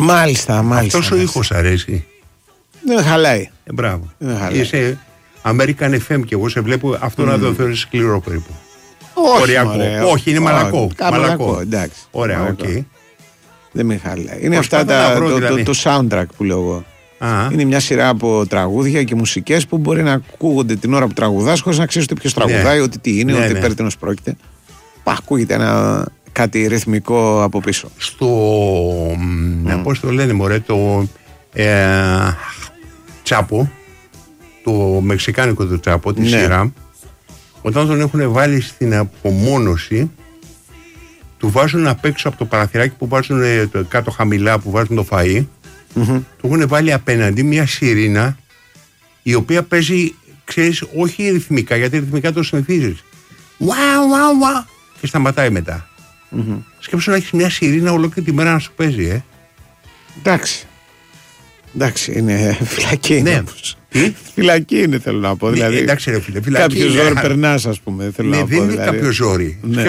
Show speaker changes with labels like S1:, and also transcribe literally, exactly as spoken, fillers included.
S1: Μάλιστα, μάλιστα.
S2: Αυτός ο ήχος αρέσει.
S1: Δεν με χαλάει.
S2: Ε, μπράβο.
S1: Δεν με χαλάει.
S2: Είσαι American εφ εμ και εγώ σε βλέπω αυτό mm. να το θεωρείς σκληρό περίπου.
S1: Όχι,
S2: Οριακό.
S1: μωρέ,
S2: Όχι, είναι μαλακό.
S1: Κάπου μαλακό, εντάξει.
S2: Ωραία, οκ. Okay.
S1: Δεν με χαλάει. Είναι αυτά τα, βρω, το, δηλαδή. το, το soundtrack που λέω εγώ. Α. Είναι μια σειρά από τραγούδια και μουσικές που μπορεί να ακούγονται την ώρα που τραγουδάς χωρίς να ξέρεις ποιος τραγουδάει, ναι. ότι τι είναι, ναι, ότι ναι. περί τίνος πρόκειται. Πα, ακούγεται ένα κάτι ρυθμικό από πίσω.
S2: Στο. Mm. Πώς το λένε, μωρέ, το. Ε, τσάπο. Το μεξικάνικο το τσάπο, τη ναι. σειρά. Όταν τον έχουν βάλει στην απομόνωση, του βάζουν απ' έξω από το παραθυράκι που βάζουν το, κάτω χαμηλά που βάζουν το φαΐ. Mm-hmm. Του έχουν βάλει απέναντι μια σιρήνα η οποία παίζει, ξέρεις, όχι ρυθμικά, γιατί ρυθμικά το συνηθίζεις. Wow, wow, wow. Και σταματάει μετά. Mm-hmm. Σκέψου να έχεις μια σιρήνα ολόκληρη τη μέρα να σου παίζει, ε.
S1: Εντάξει. Εντάξει, είναι φυλακή.
S2: Ναι.
S1: Τι? Φυλακή είναι, θέλω να πω.
S2: Ναι,
S1: δηλαδή,
S2: εντάξει, ρε φίλε, φυλακή.
S1: Κάποιο ζόρι περνάς, ας πούμε. Θέλω
S2: ναι,
S1: να
S2: δεν
S1: πω,
S2: είναι
S1: δηλαδή.
S2: κάποιο ζόρι.
S1: Ναι.